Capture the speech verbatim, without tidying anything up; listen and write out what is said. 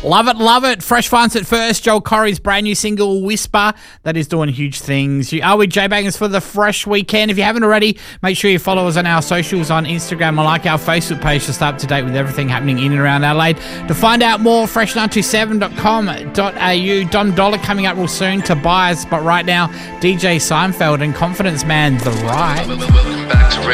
Love it, love it. Fresh Finds at first. Joel Corry's brand new single, Whisper, that is doing huge things. You are with J-Bangers for the Fresh Weekend. If you haven't already, make sure you follow us on our socials on Instagram and like our Facebook page to stay up to date with everything happening in and around Adelaide. To find out more, fresh nine two seven dot com dot a u. Don Dollar coming up real soon, Tobias, but right now, D J Seinfeld and Confidence Man, The Right. Welcome back to